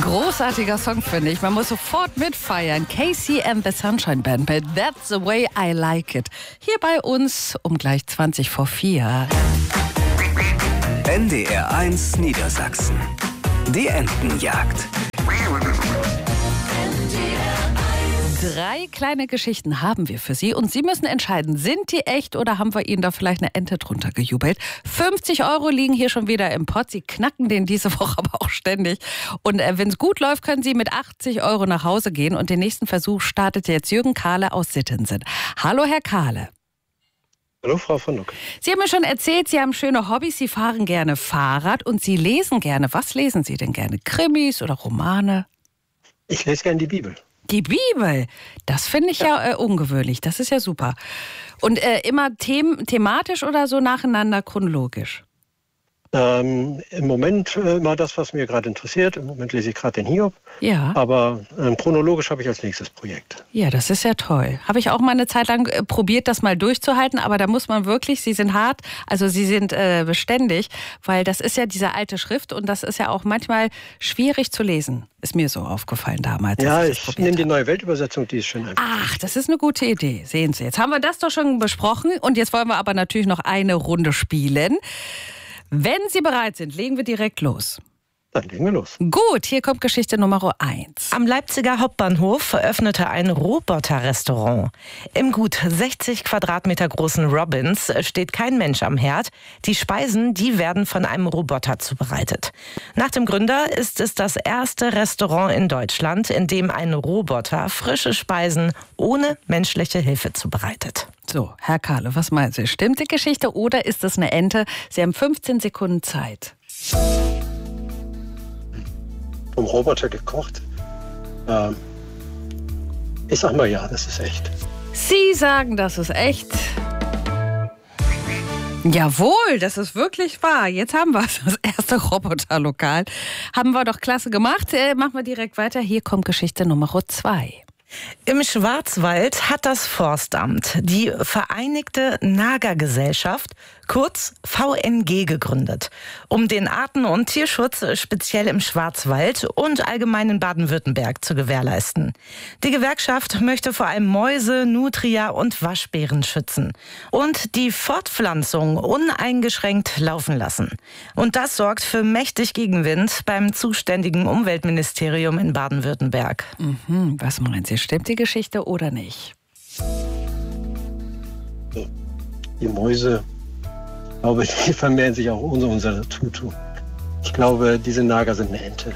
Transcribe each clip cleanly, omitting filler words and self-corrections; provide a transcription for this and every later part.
Großartiger Song, finde ich. Man muss sofort mitfeiern. Casey and the Sunshine Band mit That's the Way I Like It. Hier bei uns um gleich 20 vor 4. NDR 1 Niedersachsen. Die Entenjagd. 3 kleine Geschichten haben wir für Sie und Sie müssen entscheiden, sind die echt oder haben wir Ihnen da vielleicht eine Ente drunter gejubelt? 50 € liegen hier schon wieder im Pott. Sie knacken den diese Woche aber auch ständig. Und wenn es gut läuft, können Sie mit 80 € nach Hause gehen. Und den nächsten Versuch startet jetzt Jürgen Kahle aus Sittensen. Hallo, Herr Kahle. Hallo, Frau von Nuck. Sie haben mir schon erzählt, Sie haben schöne Hobbys. Sie fahren gerne Fahrrad und Sie lesen gerne. Was lesen Sie denn gerne? Krimis oder Romane? Ich lese gerne die Bibel. Die Bibel, das finde ich ja ungewöhnlich, das ist ja super. Und immer thematisch oder so nacheinander chronologisch? Im Moment immer das, was mir gerade interessiert. Im Moment lese ich gerade den Hiob. Ja. Aber chronologisch habe ich als nächstes Projekt. Ja, das ist ja toll. Habe ich auch mal eine Zeit lang probiert, das mal durchzuhalten. Aber da muss man wirklich, Sie sind hart, also Sie sind beständig. Weil das ist ja diese alte Schrift und das ist ja auch manchmal schwierig zu lesen. Ist mir so aufgefallen damals. Ja, ich nehme die Neue Weltübersetzung, die ist schön einfach. Ach, das ist eine gute Idee. Sehen Sie, jetzt haben wir das doch schon besprochen. Und jetzt wollen wir aber natürlich noch eine Runde spielen. Wenn Sie bereit sind, legen wir direkt los. Dann legen wir los. Gut, hier kommt Geschichte Nummer 1. Am Leipziger Hauptbahnhof eröffnete ein Roboterrestaurant. Im gut 60 Quadratmeter großen Robins steht kein Mensch am Herd. Die Speisen, die werden von einem Roboter zubereitet. Nach dem Gründer ist es das erste Restaurant in Deutschland, in dem ein Roboter frische Speisen ohne menschliche Hilfe zubereitet. So, Herr Kahle, was meinen Sie? Stimmt die Geschichte oder ist das eine Ente? Sie haben 15 Sekunden Zeit. Vom Roboter gekocht. Ich sag mal ja, das ist echt. Sie sagen, das ist echt. Jawohl, das ist wirklich wahr. Jetzt haben wir es, das erste Roboterlokal. Haben wir doch klasse gemacht. Machen wir direkt weiter. Hier kommt Geschichte Nummer 2. Im Schwarzwald hat das Forstamt die Vereinigte Nagergesellschaft, kurz VNG, gegründet, um den Arten- und Tierschutz speziell im Schwarzwald und allgemein in Baden-Württemberg zu gewährleisten. Die Gewerkschaft möchte vor allem Mäuse, Nutria und Waschbären schützen und die Fortpflanzung uneingeschränkt laufen lassen. Und das sorgt für mächtig Gegenwind beim zuständigen Umweltministerium in Baden-Württemberg. Was meinen Sie? Stimmt die Geschichte oder nicht? Die Mäuse, ich glaube, die vermehren sich auch ohne unser Tutu. Ich glaube, diese Nager sind eine Ente.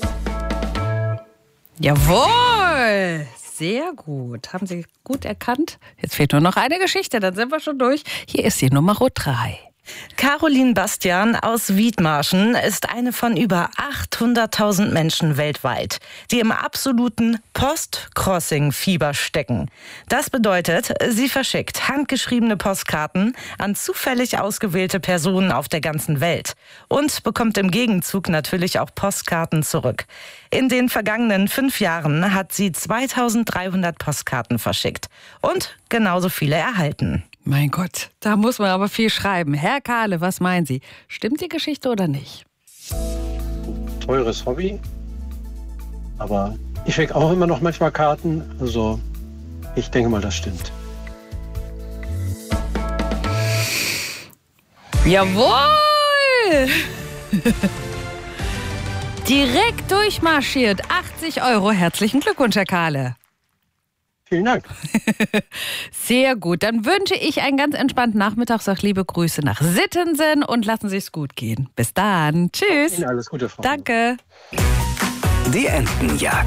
Jawohl! Sehr gut. Haben Sie gut erkannt? Jetzt fehlt nur noch eine Geschichte, dann sind wir schon durch. Hier ist die Nummer 3. Caroline Bastian aus Wiedmarschen ist eine von über 800.000 Menschen weltweit, die im absoluten Post-Crossing-Fieber stecken. Das bedeutet, sie verschickt handgeschriebene Postkarten an zufällig ausgewählte Personen auf der ganzen Welt und bekommt im Gegenzug natürlich auch Postkarten zurück. In den vergangenen 5 Jahren hat sie 2300 Postkarten verschickt und genauso viele erhalten. Mein Gott, da muss man aber viel schreiben. Herr Kahle, was meinen Sie? Stimmt die Geschichte oder nicht? Teures Hobby. Aber ich schicke auch immer noch manchmal Karten. Also ich denke mal, das stimmt. Jawohl! Direkt durchmarschiert. 80 €. Herzlichen Glückwunsch, Herr Kahle. Vielen Dank. Sehr gut. Dann wünsche ich einen ganz entspannten Nachmittag. Sag liebe Grüße nach Sittensen und lassen Sie es gut gehen. Bis dann. Tschüss. Ihnen alles Gute, Frau. Danke. Die Entenjagd.